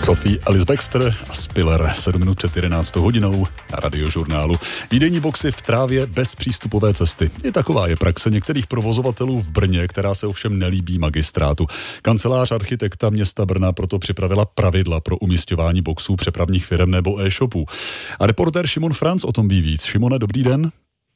Sophie Alice Baxter a Spiller 7 minut před 11 hodinou na Radiožurnálu. Výdejní boxy v trávě bez přístupové cesty. I taková je praxe některých provozovatelů v Brně, která se ovšem nelíbí magistrátu. Kancelář architekta města Brna proto připravila pravidla pro umisťování boxů přepravních firem nebo e-shopů. A reportér Šimon Franc o tom ví víc. Šimone, dobrý den.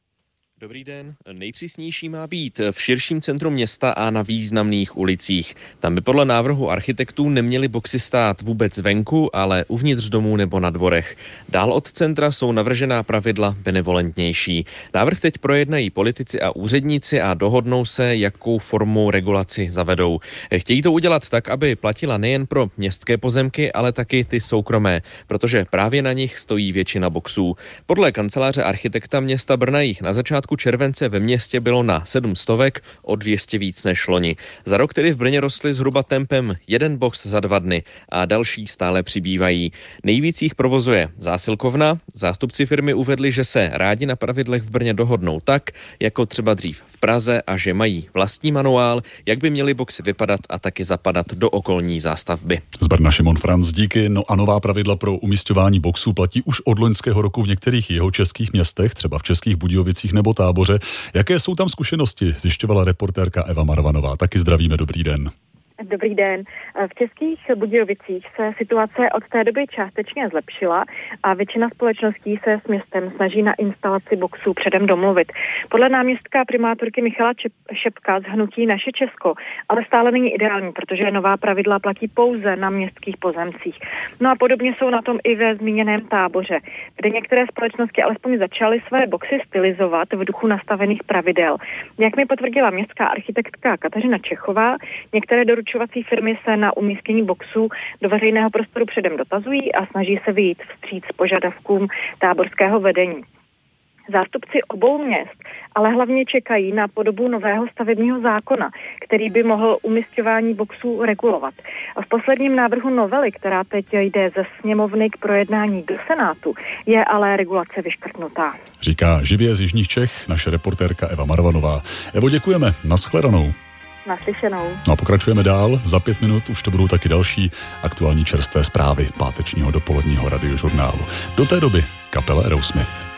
Dobrý den. Nejpřísnější má být v širším centru města a na významných ulicích. Tam by podle návrhu architektů neměly boxy stát vůbec venku, ale uvnitř domů nebo na dvorech. Dál od centra jsou navržená pravidla benevolentnější. Návrh teď projednají politici a úředníci a dohodnou se, jakou formou regulaci zavedou. Chtějí to udělat tak, aby platila nejen pro městské pozemky, ale taky ty soukromé, protože právě na nich stojí většina boxů. Podle kanceláře architekta města Brna jich na začátku července ve městě bylo na 700, o 200 víc než loni. Za rok tedy v Brně rostly zhruba tempem 1 box za 2 dny a další stále přibývají. Nejvíc jich provozuje zásilkovna. Zástupci firmy uvedli, že se rádi na pravidlech v Brně dohodnou tak, jako třeba dřív v Praze, a že mají vlastní manuál, jak by měly boxy vypadat a taky zapadat do okolní zástavby. Z Brna Šimon Franc, díky. No a nová pravidla pro umisťování boxů platí už od loňského roku v některých jihočeských městech, třeba v Českých Budějovicích nebo Táboře. Jaké jsou tam zkušenosti, zjišťovala reportérka Eva Marvanová. Taky zdravíme, dobrý den. Dobrý den. V Českých Budějovicích se situace od té doby částečně zlepšila a většina společností se s městem snaží na instalaci boxů předem domluvit. Podle náměstka primátorky Michala Šepka z hnutí Naše Česko, ale stále není ideální, protože nová pravidla platí pouze na městských pozemcích. No a podobně jsou na tom i ve zmíněném Táboře, kde některé společnosti alespoň začaly své boxy stylizovat v duchu nastavených pravidel. Jak mi potvrdila městská architektka Kateřina Čechová, některé doručovací firmy se na umístění boxů do veřejného prostoru předem dotazují a snaží se vyjít vstříc požadavkům táborského vedení. Zástupci obou měst ale hlavně čekají na podobu nového stavebního zákona, který by mohl umisťování boxů regulovat. A v posledním návrhu novely, která teď jde ze sněmovny k projednání do Senátu, je ale regulace vyškrtnutá. Říká živě z jižních Čech naše reportérka Eva Marvanová. Evo, děkujeme. Nashledanou. Naslyšenou. No a pokračujeme dál. Za 5 minut už to budou taky další aktuální čerstvé zprávy pátečního dopoledního Radiožurnálu. Do té doby kapela Aerosmith.